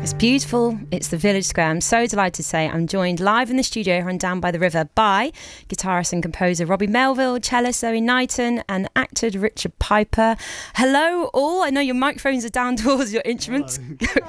It's beautiful. It's the Village Square. I'm so delighted to say I'm joined live in the studio here on Down by the River by guitarist and composer Robbie Melville, cellist Zoe Knighton, and actor Richard Piper. Hello all. I know your microphones are down towards your instruments.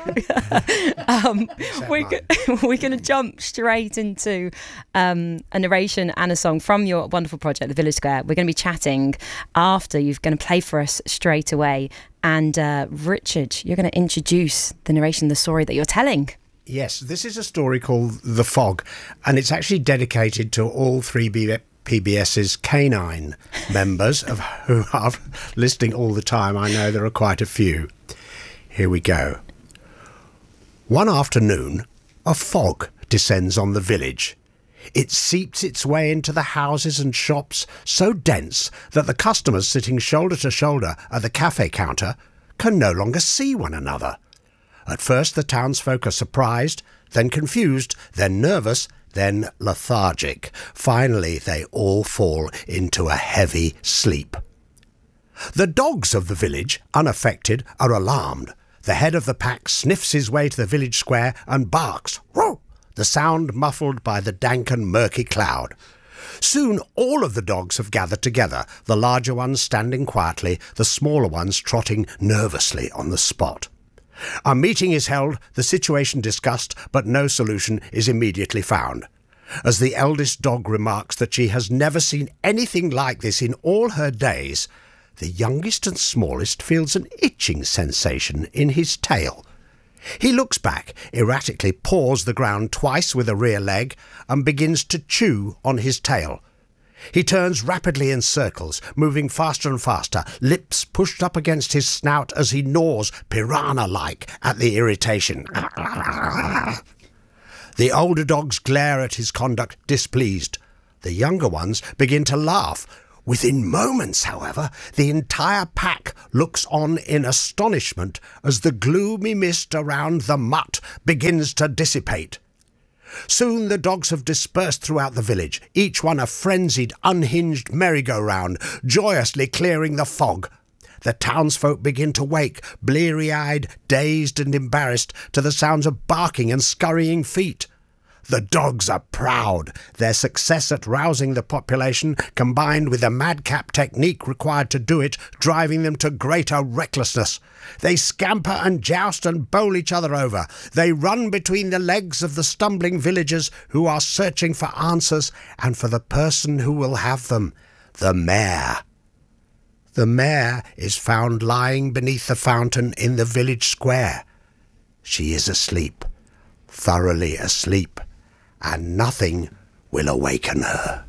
We're going to jump straight into a narration and a song from your wonderful project, the Village Square. We're going to be chatting after. You're going to play for us straight away. And Richard, you're going to introduce the narration, the story that you're telling. Yes, this is a story called The Fog, and it's actually dedicated to all three PBS's canine members, of who are listening all the time. I know there are quite a few. Here we go. One afternoon, a fog descends on the village. It seeps its way into the houses and shops, so dense that the customers sitting shoulder to shoulder at the cafe counter can no longer see one another. At first the townsfolk are surprised, then confused, then nervous, then lethargic. Finally they all fall into a heavy sleep. The dogs of the village, unaffected, are alarmed. The head of the pack sniffs his way to the village square and barks, "Row!" the sound muffled by the dank and murky cloud. Soon all of the dogs have gathered together, the larger ones standing quietly, the smaller ones trotting nervously on the spot. A meeting is held, the situation discussed, but no solution is immediately found. As the eldest dog remarks that she has never seen anything like this in all her days, the youngest and smallest feels an itching sensation in his tail. He looks back, erratically paws the ground twice with a rear leg, and begins to chew on his tail. He turns rapidly in circles, moving faster and faster, lips pushed up against his snout as he gnaws, piranha-like, at the irritation. The older dogs glare at his conduct, displeased. The younger ones begin to laugh. Within moments, however, the entire pack looks on in astonishment as the gloomy mist around the mutt begins to dissipate. Soon the dogs have dispersed throughout the village, each one a frenzied, unhinged merry-go-round, joyously clearing the fog. The townsfolk begin to wake, bleary-eyed, dazed and embarrassed, to the sounds of barking and scurrying feet. The dogs are proud. Their success at rousing the population, combined with the madcap technique required to do it, driving them to greater recklessness. They scamper and joust and bowl each other over. They run between the legs of the stumbling villagers who are searching for answers and for the person who will have them, the mayor. The mayor is found lying beneath the fountain in the village square. She is asleep, thoroughly asleep, and nothing will awaken her.